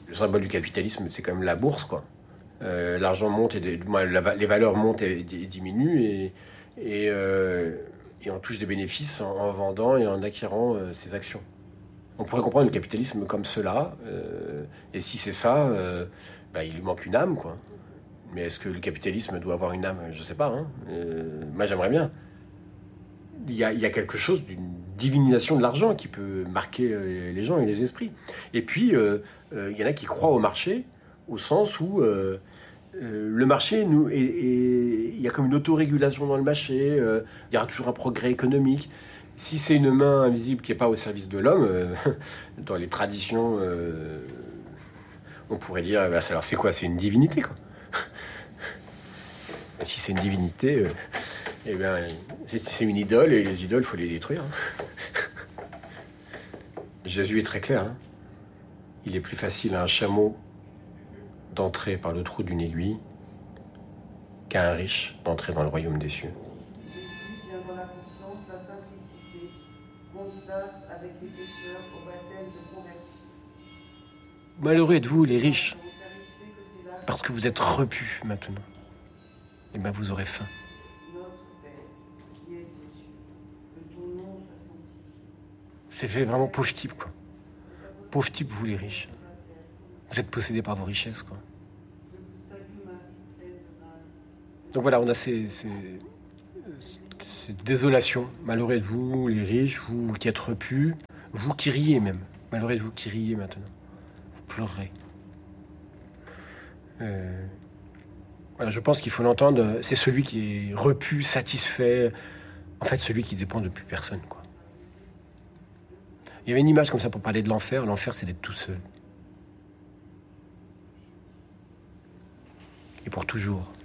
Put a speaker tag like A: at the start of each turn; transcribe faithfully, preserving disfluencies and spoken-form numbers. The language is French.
A: Le symbole du capitalisme, c'est quand même la bourse, quoi. Euh, l'argent monte et des, la, les valeurs montent et, et diminuent et, et, euh, et on touche des bénéfices en, en vendant et en acquérant euh, ces actions. On pourrait comprendre le capitalisme comme cela, euh, et si c'est ça, euh, bah, il lui manque une âme, quoi. Mais est-ce que le capitalisme doit avoir une âme? Je sais pas. Hein. Euh, moi, j'aimerais bien. Il y, a, il y a quelque chose d'une divinisation de l'argent qui peut marquer euh, les gens et les esprits. Et puis, euh, euh, il y en a qui croient au marché, au sens où euh, euh, le marché, nous, est, est, il y a comme une autorégulation dans le marché, euh, il y aura toujours un progrès économique. Si c'est une main invisible qui n'est pas au service de l'homme, euh, dans les traditions, euh, on pourrait dire, bah, alors c'est quoi? C'est une divinité, quoi. Si c'est une divinité, euh, eh bien, c'est, c'est une idole, et les idoles, il faut les détruire. Hein. Jésus est très clair. Hein. Il est plus facile à un chameau d'entrer par le trou d'une aiguille qu'à un riche d'entrer dans le royaume des cieux.
B: Jésus vient dans la confiance, la simplicité, confiance avec les pécheurs au baptême de conversion.
A: Malheureux êtes-vous, les riches, parce que vous êtes repus maintenant. Et bien vous aurez faim.
B: Notre Père, qui es aux cieux, que ton nom soit sanctifié.
A: C'est fait vraiment pauvre type, quoi. Pauvre type, vous les riches. Vous êtes possédés par vos richesses, quoi.
B: Je vous salue, Marie, pleine de grâce.
A: Donc voilà, on a ces, ces, ces désolations. Malheureux êtes-vous, les riches, vous qui êtes repus, vous qui riez même. Malheureux êtes-vous qui riez maintenant. Vous pleurerez. Euh... Voilà, je pense qu'il faut l'entendre. C'est celui qui est repu, satisfait. En fait, celui qui dépend de plus personne, quoi. Il y avait une image comme ça pour parler de l'enfer. L'enfer, c'est d'être tout seul. Et pour toujours.